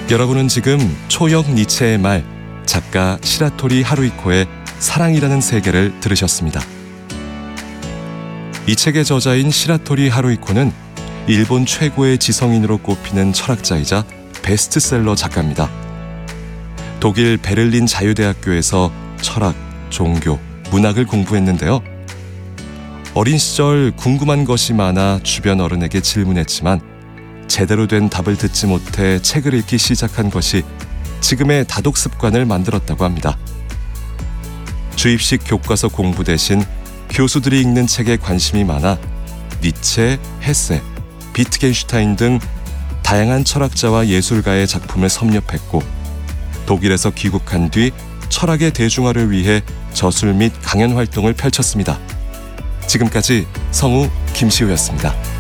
여러분은 지금 초역 니체의 말, 작가 시라토리 하루이코의 사랑이라는 세계를 들으셨습니다. 이 책의 저자인 시라토리 하루이코는 일본 최고의 지성인으로 꼽히는 철학자이자 베스트셀러 작가입니다. 독일 베를린 자유대학교에서 철학, 종교, 문학을 공부했는데요. 어린 시절 궁금한 것이 많아 주변 어른에게 질문했지만 제대로 된 답을 듣지 못해 책을 읽기 시작한 것이 지금의 다독 습관을 만들었다고 합니다. 주입식 교과서 공부 대신 교수들이 읽는 책에 관심이 많아 니체, 헤세, 비트겐슈타인 등 다양한 철학자와 예술가의 작품을 섭렵했고 독일에서 귀국한 뒤 철학의 대중화를 위해 저술 및 강연 활동을 펼쳤습니다. 지금까지 성우 김시우였습니다.